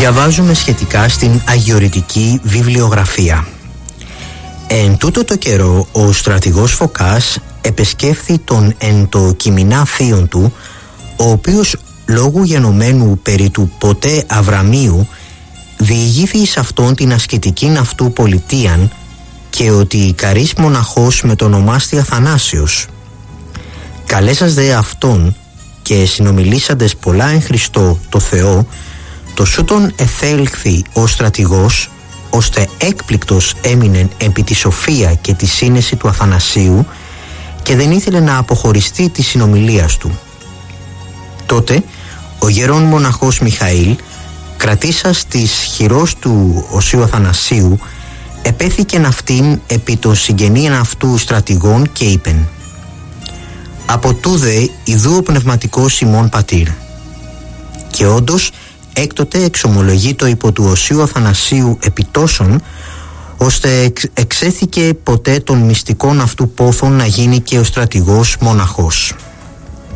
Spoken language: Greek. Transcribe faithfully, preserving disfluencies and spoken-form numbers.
Διαβάζουμε σχετικά στην αγιορητική βιβλιογραφία. Εν τούτο το καιρό ο στρατηγός Φωκάς επεσκέφθη τον εν το κοιμηνά θείον του, ο οποίος λόγου γενομένου περί του ποτέ Αβραμίου διηγήθη εις αυτόν την ασκητικήν αυτού πολιτείαν, και ότι καρύς μοναχός με τον ονομάστη Αθανάσιος. Καλέσας δε αυτόν και συνομιλήσαντες πολλά εν Χριστώ το Θεό, το σούτον εθέλθη ο στρατηγός, ώστε έκπληκτος έμεινε επί τη σοφία και τη σύνεση του Αθανασίου και δεν ήθελε να αποχωριστεί τη συνομιλίας του. Τότε ο γερόν μοναχός Μιχαήλ, κρατήσας της χειρός του Οσίου Αθανασίου, επέθηκεν αυτήν επί των συγγενείων αυτού στρατηγών και είπεν: «Από τούδε ιδού ο πνευματικός ημών πατήρ». Και όντως έκτοτε εξομολογείτο υπό του Οσίου Αθανασίου επιτόσων, ώστε εξ, εξέθηκε ποτέ των μυστικών αυτού πόθων να γίνει και ο στρατηγός μοναχός.